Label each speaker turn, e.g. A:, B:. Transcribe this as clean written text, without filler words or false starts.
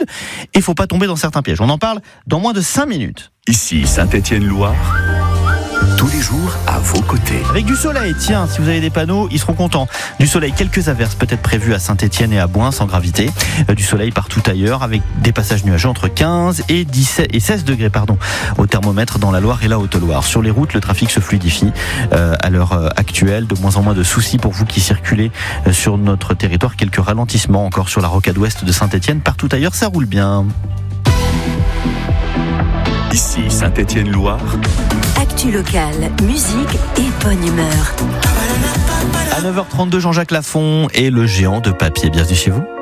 A: et faut pas tomber dans certains pièges. On en parle dans moins de 5 minutes.
B: Ici Saint-Étienne-Loire, tous les jours à vos côtés.
A: Avec du soleil, tiens, si vous avez des panneaux, ils seront contents. Du soleil, quelques averses peut-être prévues à Saint-Étienne et à Bouin sans gravité. Du soleil partout ailleurs avec des passages nuageux entre 15 et 16 degrés au thermomètre dans la Loire et la Haute-Loire. Sur les routes, le trafic se fluidifie à l'heure actuelle. De moins en moins de soucis pour vous qui circulez sur notre territoire. Quelques ralentissements encore sur la rocade ouest de Saint-Étienne. Partout ailleurs, ça roule bien.
B: Ici Saint-Étienne-Loire.
C: Actu locale, musique et bonne humeur.
A: À 9h32, Jean-Jacques Lafont et le géant de papier. Bienvenue chez vous.